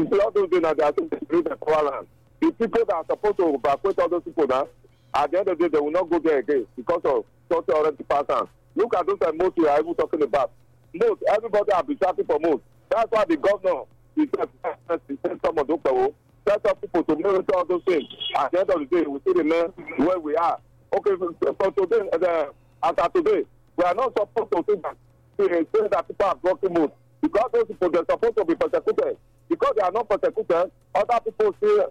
all those days now, they are saying they create the power land. The people that are supposed to evacuate all those people now, at the end of the day, they will not go there again because of 30 or 40%. Look at those most we are even talking about. Most, everybody have been shouting for most. That's why the governor, he sent some of those people, set up people to monitor all those things. At the end of the day, we still remain where we are. Okay, so today, as of today, we are not supposed to say that people are broken mood. Because those people, they're supposed to be persecuted. Because they are not persecuted, other people still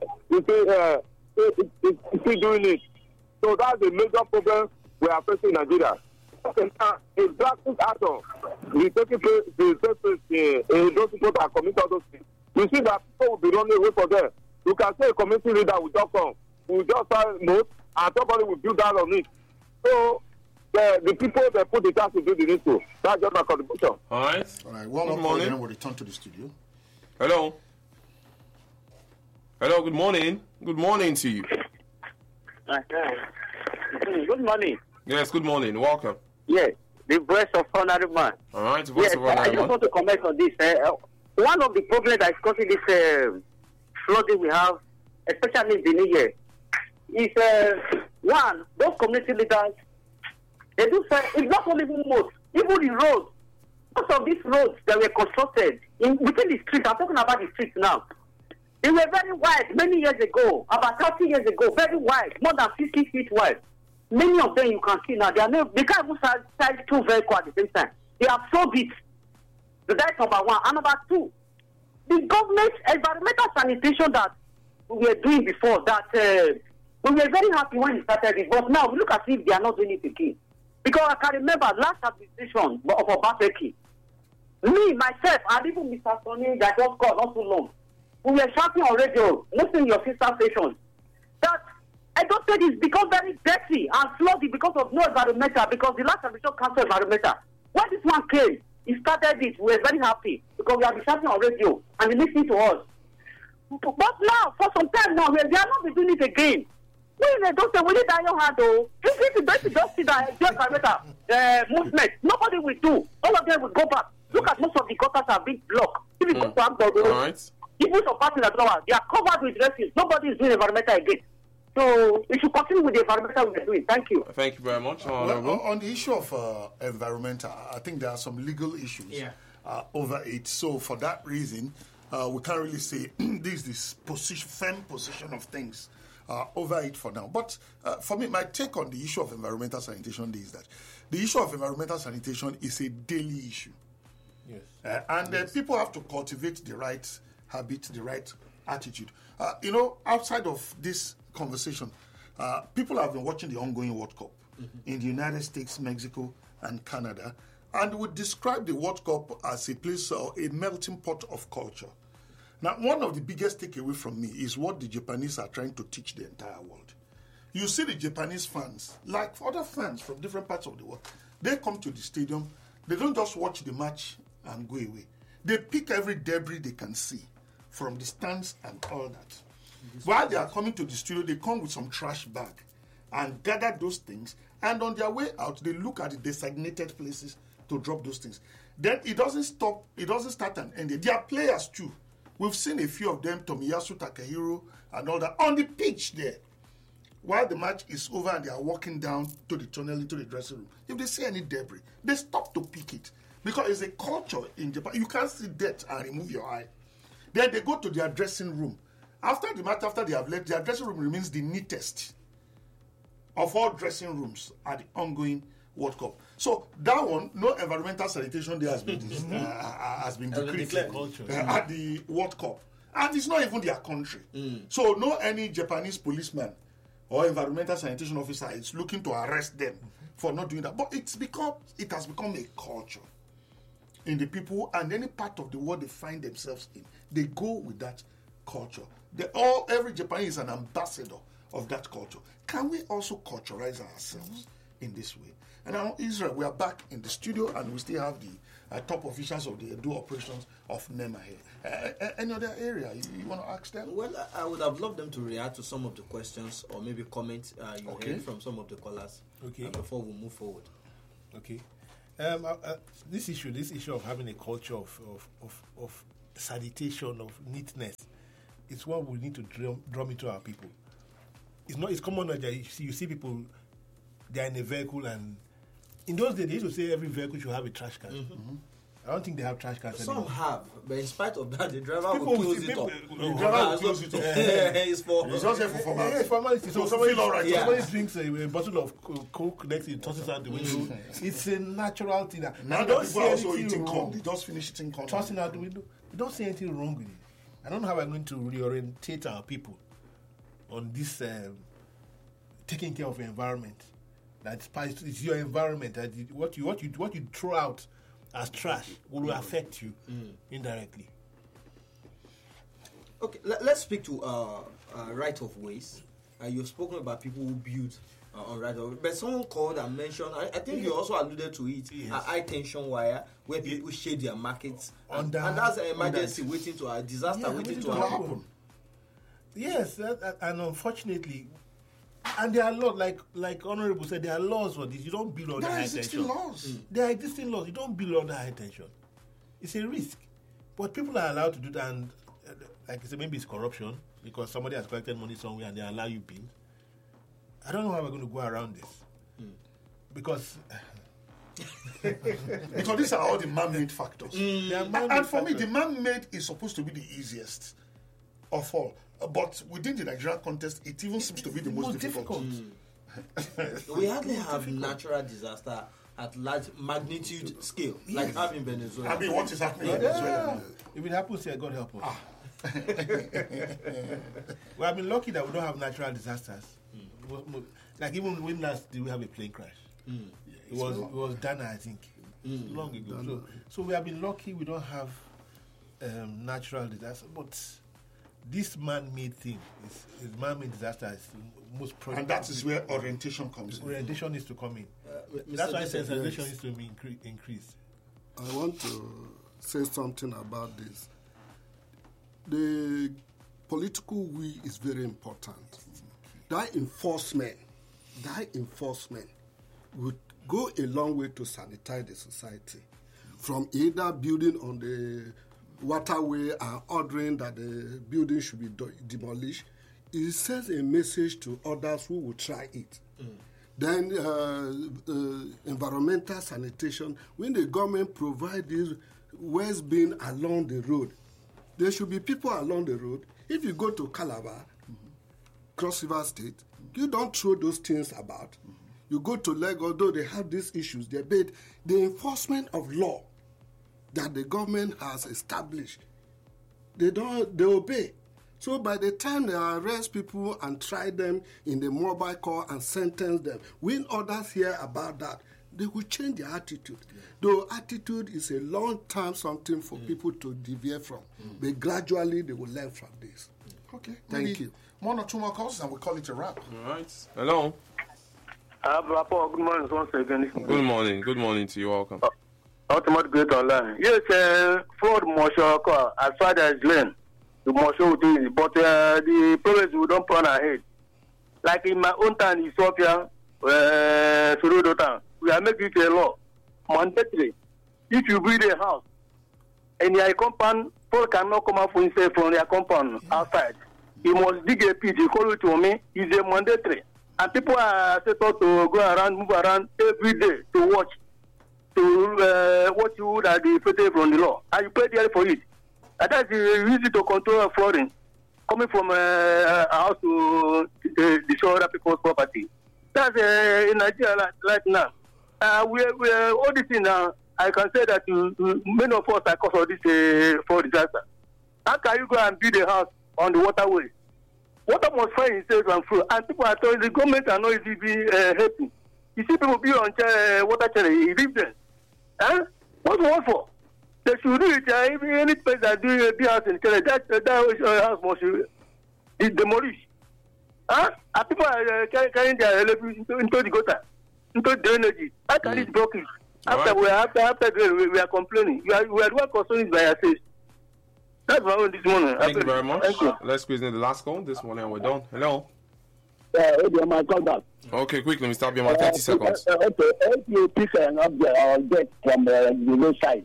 doing it. So that's the major problem we are facing in Nigeria. Okay, now, a drastic action is taking place in those people that commit all those things. You see that people will be running away for them. You can say a community leader will just come, will just sign note, and somebody will build down on it. So the people that put the task to do the needful. That's just my contribution. All right. One more morning. Then we'll return to the studio. Hello. Hello. Good morning. Good morning to you. Good morning. Yes. Good morning. Welcome. Yes, the voice of honorable man. All right. The voice of honorable man. I just want to comment on this. One of the problems that is causing this flooding we have, especially in the new year, is one, those community leaders. They do say it's not only most, even the roads. Most of these roads that were constructed within the streets, I'm talking about the streets now. They were very wide many years ago, about 30 years ago, very wide, more than 50 feet wide. Many of them you can see now, they can't even size two vehicles at the same time. They have sold it. That's number one. And number two, the government environmental sanitation that we were doing before, that we were very happy when it started it, but now we look as if they are not doing it again. Because I can remember last administration of Obaseki, me, myself, and even Mr. Sonny that just called not too long, we were shouting on radio, listening to your sister station, that I don't say this because very dirty and flooded because of no environmental, because the last administration council environmental. When this one came, he started it, we were very happy because we have been shouting on radio and they listening to us. But now, for some time now, they are not be doing it again. We don't say we need iron hand though. If you don't see the environmental movement, nobody will do. All of them will go back. Look at most of the gutters are being blocked. If you go to Amber, even some parts in the flower, they are covered with refuse. Nobody is doing environmental again. So we should continue with the environmental we are doing. Thank you. Thank you very much. Well, on the issue of environmental, I think there are some legal issues over it. So for that reason, we can't really say this is firm position of things over it for now. But for me, my take on the issue of environmental sanitation is that the issue of environmental sanitation is a daily issue. Yes. And people have to cultivate the right habit, the right attitude. Outside of this conversation, people have been watching the ongoing World Cup in the United States, Mexico, and Canada, and would describe the World Cup as a place, a melting pot of culture. Now, one of the biggest takeaway from me is what the Japanese are trying to teach the entire world. You see the Japanese fans, like other fans from different parts of the world, they come to the stadium, they don't just watch the match and go away. They pick every debris they can see from the stands and all that. While they are coming to the studio, they come with some trash bag and gather those things, and on their way out, they look at the designated places to drop those things. Then it doesn't start and end. There are players too. We've seen a few of them, Tomiyasu Takehiro and all that, on the pitch there. While the match is over and they are walking down to the tunnel into the dressing room, if they see any debris, they stop to pick it. Because it's a culture in Japan. You can't see dirt and remove your eye. Then they go to their dressing room. After the match, after they have left, their dressing room remains the neatest of all dressing rooms at the ongoing World Cup. So that one, no environmental sanitation there has been decreed at the World Cup. And it's not even their country. So no any Japanese policeman or environmental sanitation officer is looking to arrest them for not doing that. But it has become a culture in the people, and any part of the world they find themselves in, they go with that culture. Every Japanese is an ambassador of that culture. Can we also culturalize ourselves in this way? And now, Israel, we are back in the studio, and we still have the top officials of the Edo operations of NEMA here. Any other area you want to ask them? Well, I would have loved them to react to some of the questions or maybe comments you heard from some of the callers before we move forward. Okay. This issue of having a culture of sanitation, of neatness, is what we need to drum into our people. It's common that you see people, they are in a vehicle, and in those days they used to say every vehicle should have a trash can. Mm-hmm. I don't think they have trash cans anymore. Some have, but in spite of that, the driver will close it up. The driver will close it up. It's just here for formality. Yeah, formality. So somebody drinks a bottle of Coke next to it, tosses out the window. It's a natural thing. Now that people are also eating corn, they just finish eating corn. Tossing out the window. You don't see anything wrong with it. I don't know how we're going to reorientate our people on this taking care of your environment. It's your environment. That what you throw out as trash will affect you indirectly. Okay, let's speak to right of ways. You've spoken about people who build on right of way, but someone called and mentioned. I think you also alluded to it. Yes. High tension wire where people shade their markets, and that's an emergency waiting to a disaster waiting to happen. Yes, and unfortunately. And there are laws, like Honorable said, there are laws for this. You don't build under high tension. There are existing laws. You don't build under high tension. It's a risk. But people are allowed to do that, and like I said, maybe it's corruption because somebody has collected money somewhere and they allow you build. I don't know how we're going to go around this. Because these are all the man-made factors. And for me, the man-made is supposed to be the easiest of all. But within the Nigerian context, it even seems to be the most difficult. We hardly have natural disaster at large magnitude scale, like having Venezuela. I mean, what is happening in Venezuela? If it happens here, God help us. We have been lucky that we don't have natural disasters. Like even when last did we have a plane crash? It was Dana, I think, long ago. So we have been lucky we don't have natural disasters, but this man-made thing is man-made disaster is most probably. And that is where orientation comes in. Orientation needs to come in. That's why sensitization needs to be increased. I want to say something about this. The political will is very important. That enforcement would go a long way to sanitize the society. From either building on the waterway and ordering that the building should be demolished, it sends a message to others who will try it. Then environmental sanitation, when the government provides this waste bin along the road, there should be people along the road. If you go to Calabar, Cross River State, you don't throw those things about. You go to Lagos, though they have these issues there, but the enforcement of law that the government has established, they obey. So by the time they arrest people and try them in the mobile court and sentence them, when others hear about that, they will change their attitude. Though attitude is a long-term something for people to deviate from, but gradually they will learn from this. Okay. Thank you. One or two more calls and we'll call it a wrap. All right. Hello. Good morning once again. Good morning. Good morning to you. Welcome. Ultimate Great Online. Yes, Ford Moshow, as far as Glenn, the Moshow thing, but the progress we don't plan ahead. Like in my own town, Ethiopia, Surudo town, we are making it a law. Mandatory. If you build a house and your compound, people cannot come out for himself from their compound outside. He must dig a pit, he call it to me, it's a mandatory. And people are set up to go around, move around every day to watch you that they protect from the law. And you pay dearly for it. And that's easy to control flooding coming from a house to destroy other people's property. That's in Nigeria right now. We all this thing now, I can say that many of us are cause of this flood disaster. How can you go and build a house on the waterway? Water must find itself and flow. And people are telling the government are not even helping. You see people build on water channel, you leave them. Huh? What's one for? They should do it. Any place that do a house in Chile, that house must be demolished. Huh? And people are carrying their electricity into the gutter, into the energy. How can it block it? After we are complaining. We are the one concerned by ourselves. That's my own this morning. Thank you very much. Thank you. Let's squeeze in the last call this morning and we're done. Hello. My call back. Okay, quickly, Mr. Abiyama, 30 seconds. Okay, if you pick an object or get from the roadside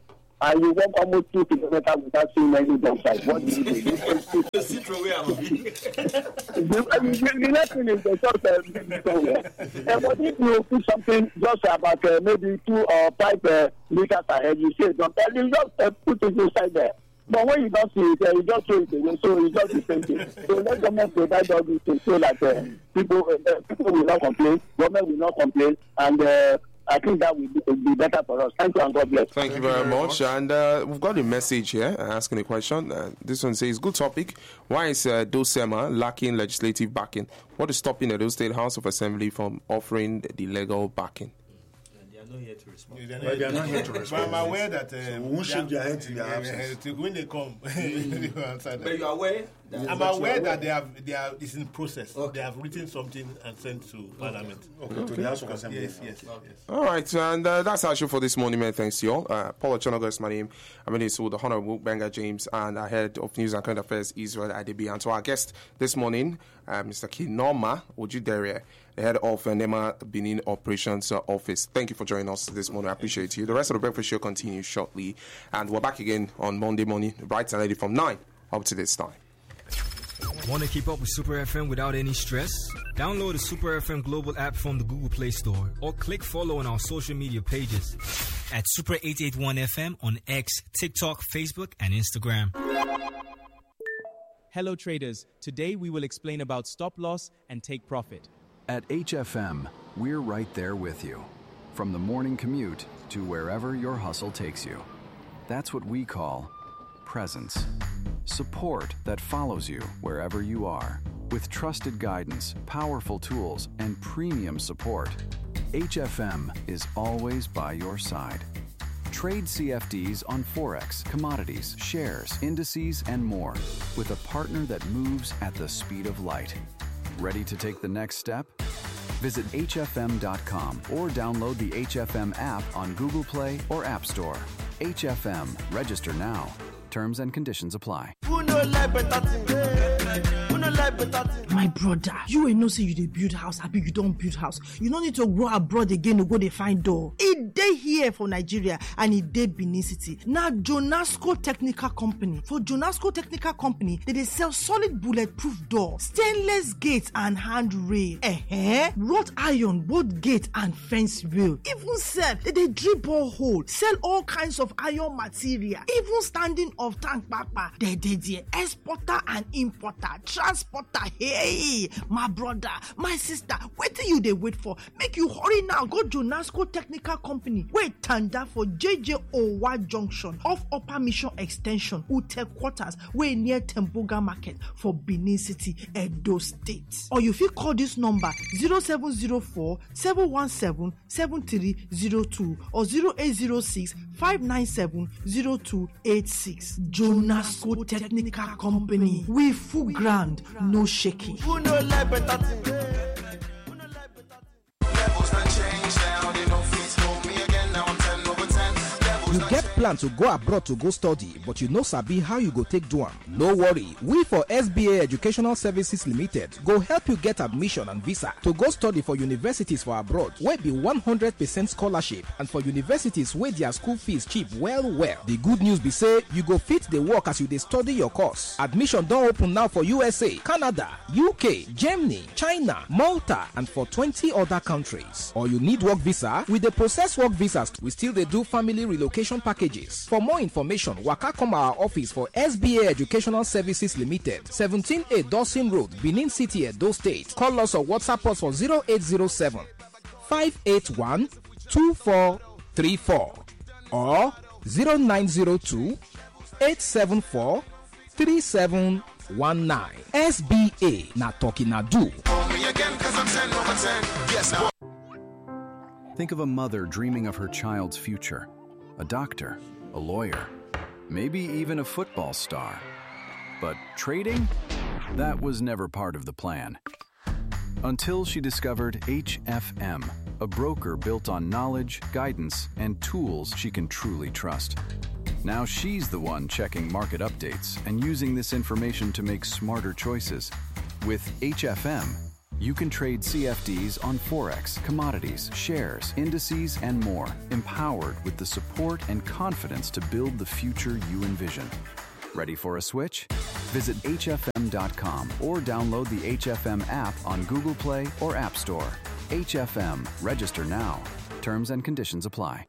and you walk almost 2 kilometers without seeing any dump site. What do you do? The next thing is the short but if you put something just about maybe 2 or 5 meters ahead, you see a dump, and you just put it inside there. But when you don't see it, you just throw it away. So it's just the same thing. So let government provide all these things so that people will not complain, government will not complain, and I think that will be better for us. Thank you and God bless. Thank you very much. And we've got a message here asking a question. This one says, good topic. Why is DOSEMA lacking legislative backing? What is stopping the Edo State House of Assembly from offering the legal backing? They are not here to respond. They are not here to respond. But I'm aware that so we won't shake their heads in their absence. When they come, they will answer that. But you are aware? I'm aware that they have it's in process. Okay. They have written something and sent to Parliament. Okay, to the House of Assembly. Yes. All right, and that's our show for this morning, man. Thanks to you all. Paul Ochonogo is my name. I'm in with the Honorable Benga James and our head of news and current affairs, Israel Adebi. And to our guest this morning, Mr. Kinoma Ojidere, the head of NEMA Benin Operations Office. Thank you for joining us this morning. I appreciate you. The rest of the breakfast show continues shortly, and we're back again on Monday morning, bright and early from 9 up to this time. Want to keep up with Super FM without any stress? Download the Super FM Global app from the Google Play Store or click follow on our social media pages at Super 881 FM on X, TikTok, Facebook, and Instagram. Hello traders, today we will explain about stop loss and take profit. At HFM, we're right there with you. From the morning commute to wherever your hustle takes you. That's what we call presence. Support that follows you wherever you are. With trusted guidance, powerful tools, and premium support, HFM is always by your side. Trade CFDs on Forex, commodities, shares, indices, and more with a partner that moves at the speed of light. Ready to take the next step? Visit hfm.com or download the HFM app on Google Play or App Store. HFM. Register now. Terms and conditions apply. My brother, you ain't no say you dey build house, abi you don't build house. You don't need to go abroad again to go dey find door. It dey here for Nigeria and it dey Benin City. Now Jonasco Technical Company. For Jonasco Technical Company, they sell solid bulletproof door, stainless gates and handrail. Wrought iron, both gate and fence rail. Even sell, they drill borehole, sell all kinds of iron material, even standing of tank papa. They exporter and importer, transporter. Hey, my brother, my sister, what do you wait for? Make you hurry now. Go to Jonasco Technical Company. Wait, tanda for JJ Owa Junction off Upper Mission Extension, Ute Quarters, way near Temboga Market for Benin City, Edo State. Or you fit call this number 0704 717 7302 or 0806 597 0286. Jonasco Technical Company. We full ground, no shaking. You get plan to go abroad to go study, but you no sabi how you go take do am. No worry, we for SBA Educational Services Limited go help you get admission and visa to go study for universities for abroad wey be 100% scholarship and for universities wey their school fees cheap well. The good news be say you go fit the work as you dey study your course. Admission don open now for USA, Canada, UK, Germany, China, Malta and for 20 other countries. Or you need work visa, we dey process work visas. We still dey do family relocation packages. For more information, waka come our office for SBA Educational Services Limited, 17A Dawson Road, Benin City, Edo State. Call us or WhatsApp us for 0807 581 2434 or 0902 874 3719. SBA na talking na do. Think of a mother dreaming of her child's future. A doctor, a lawyer, maybe even a football star. But trading? That was never part of the plan. Until she discovered HFM, a broker built on knowledge, guidance, and tools she can truly trust. Now she's the one checking market updates and using this information to make smarter choices. With HFM, You can trade CFDs on Forex, commodities, shares, indices, and more, empowered with the support and confidence to build the future you envision. Ready for a switch? Visit hfm.com or download the HFM app on Google Play or App Store. HFM. Register now. Terms and conditions apply.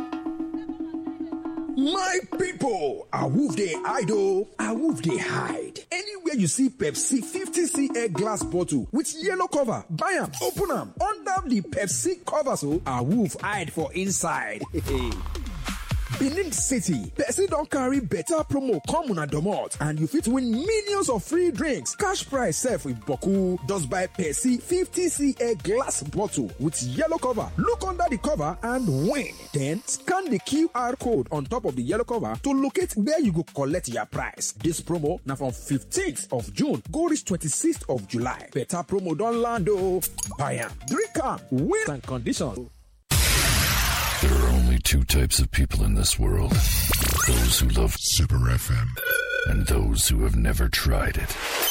My people, awoof dey hide oh, awoof dey hide. Anywhere you see Pepsi 50cl glass bottle with yellow cover, buy am, open am, under the Pepsi cover so awoof hide for inside. Benin City, Pepsi don carry better promo come una domot and you fit win millions of free drinks. Cash prize sef with Boku. Just buy Pepsi 50cl glass bottle with yellow cover. Look under the cover and win. Then scan the QR code on top of the yellow cover to locate where you go collect your prize. This promo now from 15th of June go reach 26th of July. Better promo don land oh. Buy am, drink am, win and conditions. There are only two types of people in this world. Those who love Super FM and those who have never tried it.